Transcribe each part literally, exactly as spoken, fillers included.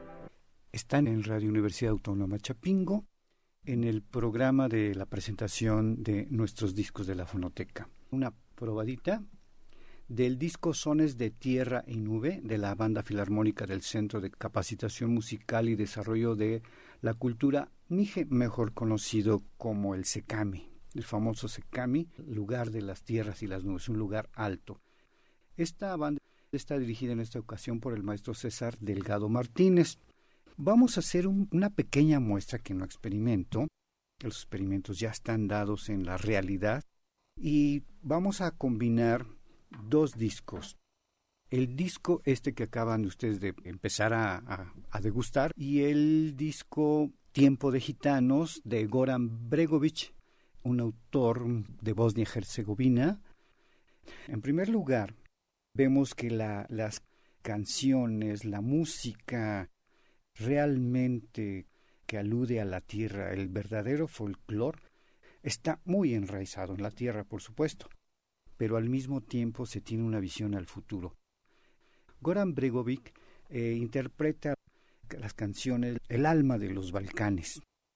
Están en Radio Universidad Autónoma Chapingo, en el programa de la presentación de nuestros discos de la fonoteca. Una probadita del disco Sones de Tierra y Nube de la Banda Filarmónica del Centro de Capacitación Musical y Desarrollo de la Cultura Mije, mejor conocido como el SECAMI, el famoso SECAMI, lugar de las tierras y las nubes, un lugar alto. Esta banda está dirigida en esta ocasión por el maestro César Delgado Martínez. Vamos a hacer un, una pequeña muestra que no experimento. Los experimentos ya están dados en la realidad y vamos a combinar dos discos. El disco este que acaban de ustedes de empezar a, a, a degustar y el disco Tiempo de Gitanos de Goran Bregović, un autor de Bosnia-Herzegovina. En primer lugar, vemos que la, las canciones, la música realmente que alude a la tierra, el verdadero folclore, está muy enraizado en la tierra, por supuesto, pero al mismo tiempo se tiene una visión al futuro. Goran Bregović eh, interpreta las canciones, el alma de los Balcanes.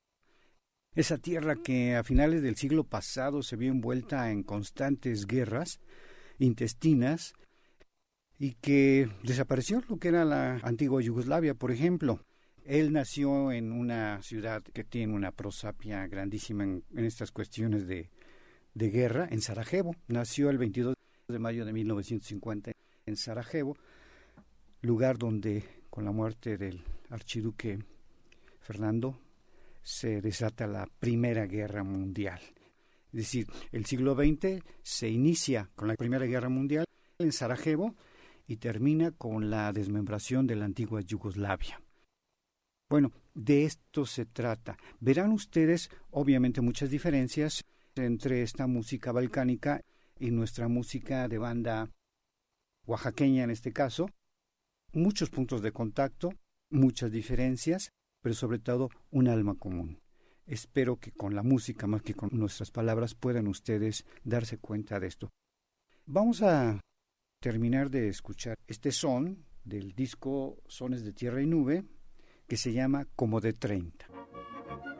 Esa tierra que a finales del siglo pasado se vio envuelta en constantes guerras intestinas y que desapareció lo que era la antigua Yugoslavia, por ejemplo. Él nació en una ciudad que tiene una prosapia grandísima en, en estas cuestiones de, de guerra, en Sarajevo. Nació el veintidós de mayo de mil novecientos cincuenta en Sarajevo, lugar donde con la muerte del archiduque Fernando se desata la Primera Guerra Mundial. Es decir, el siglo veinte se inicia con la Primera Guerra Mundial en Sarajevo y termina con la desmembración de la antigua Yugoslavia. Bueno, de esto se trata. Verán ustedes, obviamente, muchas diferencias entre esta música balcánica y nuestra música de banda oaxaqueña en este caso. Muchos puntos de contacto, muchas diferencias, pero sobre todo un alma común. Espero que con la música, más que con nuestras palabras, puedan ustedes darse cuenta de esto. Vamos a terminar de escuchar este son del disco Sones de Tierra y Nube, que se llama Como de treinta.